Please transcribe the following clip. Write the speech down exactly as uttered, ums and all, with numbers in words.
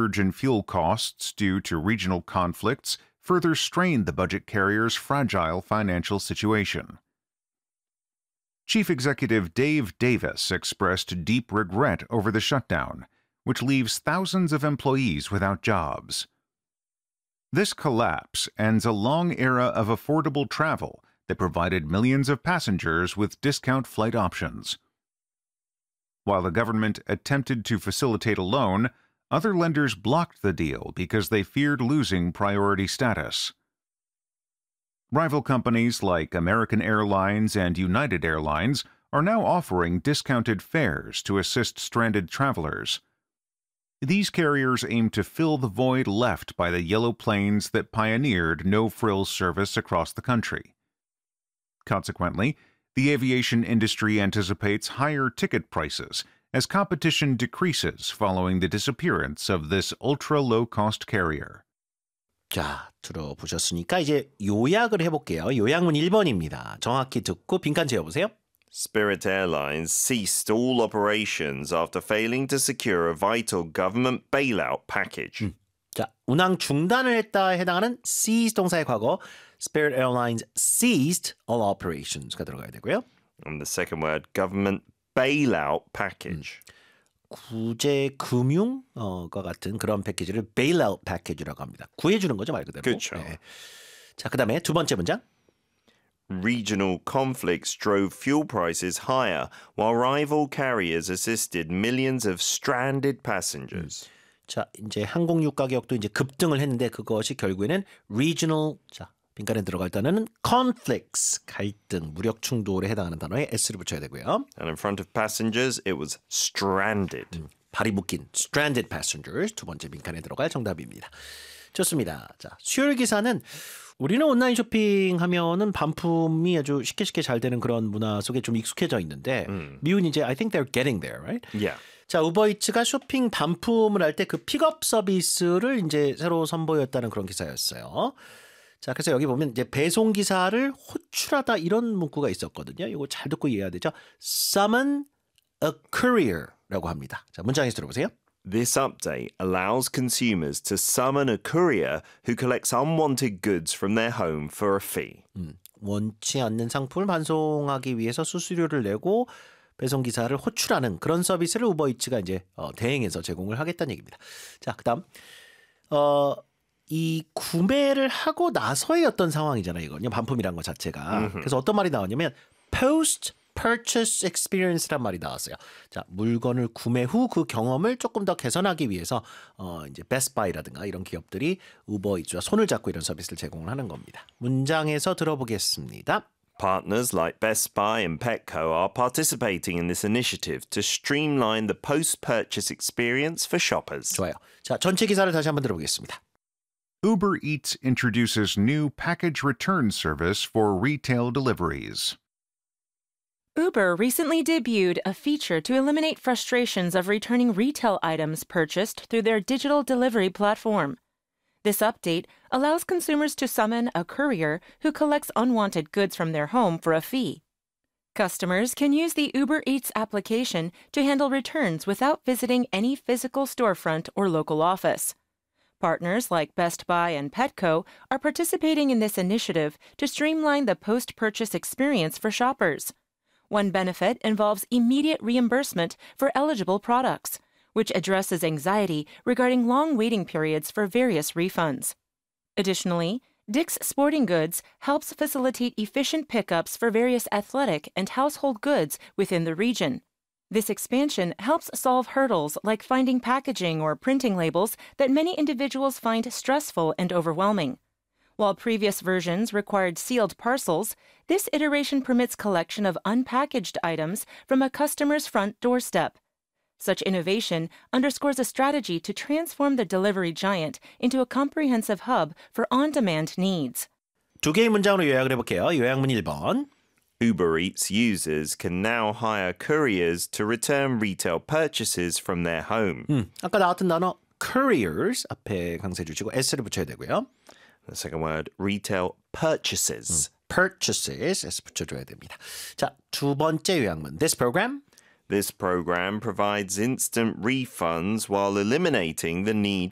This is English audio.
surge in fuel costs due to regional conflicts further strained the budget carrier's fragile financial situation. Chief Executive Dave Davis expressed deep regret over the shutdown, which leaves thousands of employees without jobs. This collapse ends a long era of affordable travel that provided millions of passengers with discount flight options. While the government attempted to facilitate a loan, other lenders blocked the deal because they feared losing priority status. Rival companies like American Airlines and United Airlines are now offering discounted fares to assist stranded travelers. These carriers aim to fill the void left by the yellow planes that pioneered no-frills service across the country. Consequently, the aviation industry anticipates higher ticket prices as competition decreases following the disappearance of this ultra-low-cost carrier. 자, 들어보셨으니까 이제 요약을 해볼게요. 요약문 일 번입니다. 정확히 듣고 빈칸 채워보세요. Spirit Airlines ceased all operations after failing to secure a vital government bailout package. 음. 자, 운항 중단을 했다에 해당하는 seize 동사의 과거 Spirit Airlines ceased all operations가 들어가야 되고요. And the second word, government bailout package. 음. 구제 금융과 같은 그런 패키지를 bailout package라고 합니다. 구해주는 거죠, 말 그대로. 그렇죠. 네. 자, 그다음에 두 번째 문장. Regional conflicts drove fuel prices higher, while rival carriers assisted millions of stranded passengers. 음. 자, 이제 항공유 가격도 이제 급등을 했는데 그것이 결국에는 regional, 자, 빈칸에 들어갈 단어는 conflicts, 갈등, 무력 충돌에 해당하는 단어에 s를 붙여야 되고요. And in front of passengers, it was stranded. 음, 발이 묶인 stranded passengers, 두 번째 빈칸에 들어갈 정답입니다. 좋습니다. 자, 수요일 기사는 우리는 온라인 쇼핑하면은 반품이 아주 쉽게 쉽게 잘 되는 그런 문화 속에 좀 익숙해져 있는데 음. 미국은 이제 I think they're getting there, right? Yeah. 자, 우버이츠가 쇼핑 반품을 할 때 그 픽업 서비스를 이제 새로 선보였다는 그런 기사였어요. 자, 그래서 여기 보면 이제 배송 기사를 호출하다 이런 문구가 있었거든요. 이거 잘 듣고 이해해야 되죠. Summon a courier라고 합니다. 자, 문장에서 들어보세요. This update allows consumers to summon a courier who collects unwanted goods from their home for a fee. 음, 원치 않는 상품을 반송하기 위해서 수수료를 내고 배송 기사를 호출하는 그런 서비스를 우버이츠가 이제 어, 대행해서 제공을 하겠다는 얘기입니다. 자, 그다음 어, 이 구매를 하고 나서의 어떤 상황이잖아요. 이거요. 반품이란 것 자체가. 음흠. 그래서 어떤 말이 나왔냐면 post purchase experience란 말이 나왔어요. 자, 물건을 구매 후 그 경험을 조금 더 개선하기 위해서 어, 이제 Best Buy라든가 이런 기업들이 우버이츠와 손을 잡고 이런 서비스를 제공을 하는 겁니다. 문장에서 들어보겠습니다. Partners like Best Buy and Petco are participating in this initiative to streamline the post-purchase experience for shoppers. 좋아요. 자, 전체 기사를 다시 한번 들어보겠습니다. Uber Eats introduces new package return service for retail deliveries. Uber recently debuted a feature to eliminate frustrations of returning retail items purchased through their digital delivery platform. This update allows consumers to summon a courier who collects unwanted goods from their home for a fee. Customers can use the Uber Eats application to handle returns without visiting any physical storefront or local office. Partners like Best Buy and Petco are participating in this initiative to streamline the post-purchase experience for shoppers. One benefit involves immediate reimbursement for eligible products, which addresses anxiety regarding long waiting periods for various refunds. Additionally, Dick's Sporting Goods helps facilitate efficient pickups for various athletic and household goods within the region. This expansion helps solve hurdles like finding packaging or printing labels that many individuals find stressful and overwhelming. While previous versions required sealed parcels, this iteration permits collection of unpackaged items from a customer's front doorstep. Such innovation underscores a strategy to transform the delivery giant into a comprehensive hub for on-demand needs. 두 개의 문장으로 요약을 해볼게요. 요약문 일 번. Uber Eats users can now hire couriers to return retail purchases from their home. 음, 아까 나왔던 단어 couriers 앞에 강세 주시고 s를 붙여야 되고요. The second word, retail purchases. 음, purchases s 붙여줘야 됩니다. 자, 두 번째 요약문. This program This program provides instant refunds while eliminating the need